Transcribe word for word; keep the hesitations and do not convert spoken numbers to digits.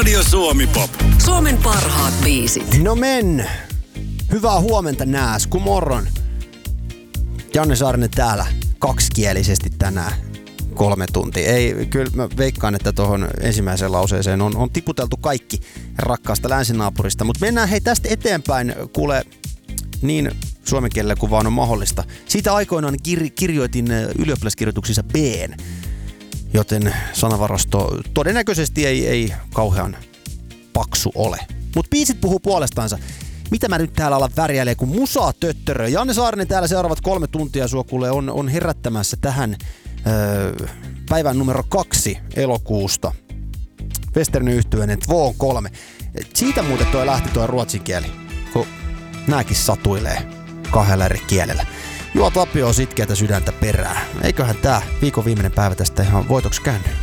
Radio Suomi Pop. Suomen parhaat biisit. No men, hyvää huomenta nääs, kun morron. Janne Saarinen täällä kaksikielisesti tänään kolme tuntia. Ei, kyllä mä veikkaan, että tuohon ensimmäiseen lauseeseen on, on tiputeltu kaikki rakkaasta länsinaapurista. Mutta mennään hei tästä eteenpäin, kuule niin suomen kielellä kuin vaan on mahdollista. Siitä aikoinaan kir- kirjoitin ylioppilaskirjoituksissa B:n, joten sanavarasto todennäköisesti ei, ei kauhean paksu ole. Mutta biisit puhuu puolestaansa. Mitä mä nyt täällä alan värjäilee, kun musaa töttörö. Janne Saarinen täällä seuraavat kolme tuntia sua kuule on, on herättämässä tähän öö, päivän numero kaksi elokuusta. Western-yhtyeen Tvån kolme. Siitä muuten toi lähti tuo ruotsin kieli, kun nääkin satuilee kahdella eri kielellä. Juha Tapio on sitkeätä sydäntä perää. Eiköhän tää viikon viimeinen päivä tästä ihan voitoksi käynyt.